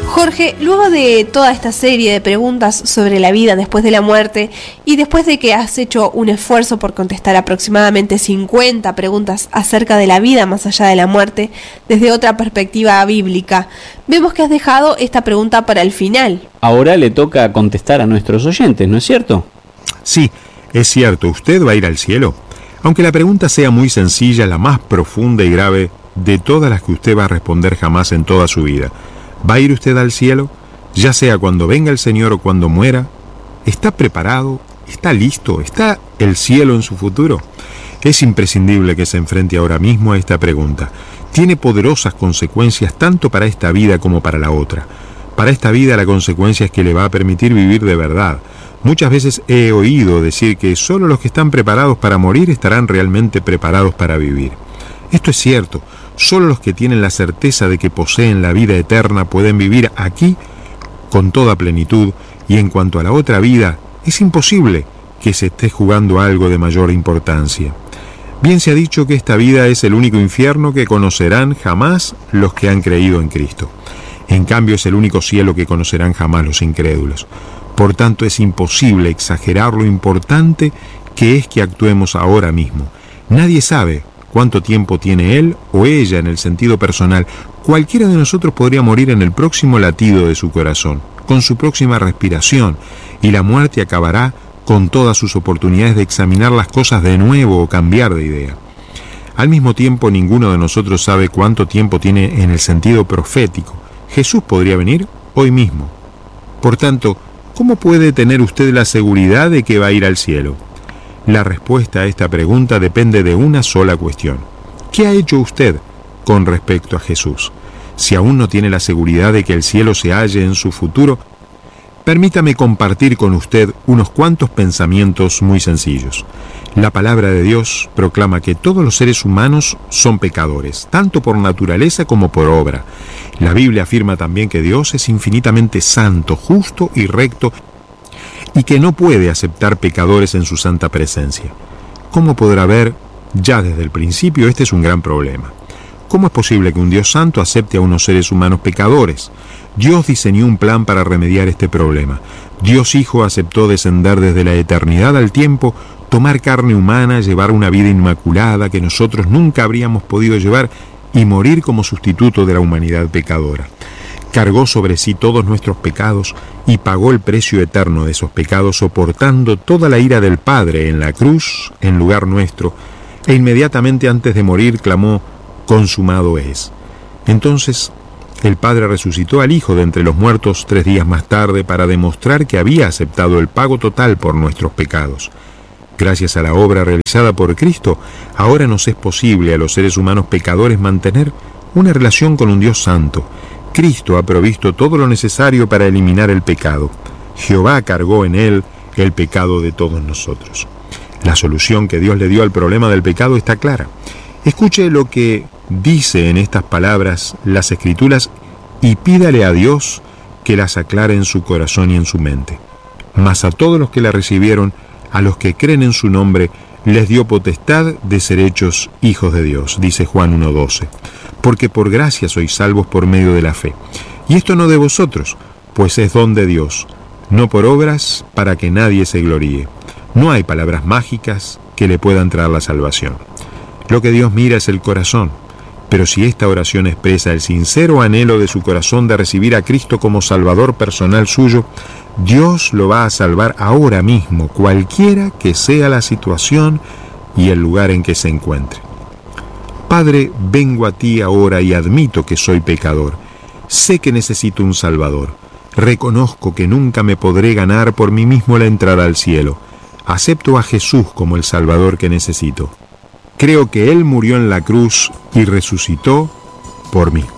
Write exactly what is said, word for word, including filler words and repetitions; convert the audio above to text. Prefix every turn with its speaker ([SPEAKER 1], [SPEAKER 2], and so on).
[SPEAKER 1] Jorge, luego de toda esta serie de preguntas sobre la vida después de la muerte y después de que has hecho un esfuerzo por contestar aproximadamente cincuenta preguntas acerca de la vida más allá de la muerte desde otra perspectiva bíblica, vemos que has dejado esta pregunta para el final.
[SPEAKER 2] Ahora le toca contestar a nuestros oyentes, ¿no es cierto?
[SPEAKER 3] Sí, es cierto. ¿Usted va a ir al cielo? Aunque la pregunta sea muy sencilla, la más profunda y grave de todas las que usted va a responder jamás en toda su vida. ¿Va a ir usted al cielo? Ya sea cuando venga el Señor o cuando muera. ¿Está preparado? ¿Está listo? ¿Está el cielo en su futuro? Es imprescindible que se enfrente ahora mismo a esta pregunta. Tiene poderosas consecuencias tanto para esta vida como para la otra. Para esta vida la consecuencia es que le va a permitir vivir de verdad. Muchas veces he oído decir que solo los que están preparados para morir estarán realmente preparados para vivir. Esto es cierto. Solo los que tienen la certeza de que poseen la vida eterna pueden vivir aquí con toda plenitud, y en cuanto a la otra vida, es imposible que se esté jugando algo de mayor importancia. Bien se ha dicho que esta vida es el único infierno que conocerán jamás los que han creído en Cristo. En cambio, es el único cielo que conocerán jamás los incrédulos. Por tanto, es imposible exagerar lo importante que es que actuemos ahora mismo. Nadie sabe cuánto tiempo tiene él o ella en el sentido personal. Cualquiera de nosotros podría morir en el próximo latido de su corazón, con su próxima respiración, y la muerte acabará con todas sus oportunidades de examinar las cosas de nuevo o cambiar de idea. Al mismo tiempo, ninguno de nosotros sabe cuánto tiempo tiene en el sentido profético. Jesús podría venir hoy mismo. Por tanto, ¿cómo puede tener usted la seguridad de que va a ir al cielo? La respuesta a esta pregunta depende de una sola cuestión. ¿Qué ha hecho usted con respecto a Jesús? Si aún no tiene la seguridad de que el cielo se halle en su futuro, permítame compartir con usted unos cuantos pensamientos muy sencillos. La palabra de Dios proclama que todos los seres humanos son pecadores, tanto por naturaleza como por obra. La Biblia afirma también que Dios es infinitamente santo, justo y recto, y que no puede aceptar pecadores en su santa presencia. ¿Cómo podrá ver? Ya desde el principio este es un gran problema. ¿Cómo es posible que un Dios santo acepte a unos seres humanos pecadores? Dios diseñó un plan para remediar este problema. Dios Hijo aceptó descender desde la eternidad al tiempo, tomar carne humana, llevar una vida inmaculada que nosotros nunca habríamos podido llevar y morir como sustituto de la humanidad pecadora. Cargó sobre sí todos nuestros pecados y pagó el precio eterno de esos pecados, soportando toda la ira del Padre en la cruz en lugar nuestro, e inmediatamente antes de morir clamó: consumado es. Entonces el Padre resucitó al Hijo de entre los muertos tres días más tarde para demostrar que había aceptado el pago total por nuestros pecados. Gracias a la obra realizada por Cristo, ahora nos es posible a los seres humanos pecadores mantener una relación con un Dios santo. Cristo ha provisto todo lo necesario para eliminar el pecado. Jehová cargó en él el pecado de todos nosotros. La solución que Dios le dio al problema del pecado está clara. Escuche lo que dice en estas palabras las Escrituras y pídale a Dios que las aclare en su corazón y en su mente. Mas a todos los que la recibieron, a los que creen en su nombre, les dio potestad de ser hechos hijos de Dios, dice Juan uno doce. Porque por gracia sois salvos por medio de la fe. Y esto no de vosotros, pues es don de Dios, no por obras para que nadie se gloríe. No hay palabras mágicas que le puedan traer la salvación. Lo que Dios mira es el corazón, pero si esta oración expresa el sincero anhelo de su corazón de recibir a Cristo como Salvador personal suyo, Dios lo va a salvar ahora mismo, cualquiera que sea la situación y el lugar en que se encuentre. Padre, vengo a ti ahora y admito que soy pecador. Sé que necesito un Salvador. Reconozco que nunca me podré ganar por mí mismo la entrada al cielo. Acepto a Jesús como el Salvador que necesito. Creo que Él murió en la cruz y resucitó por mí.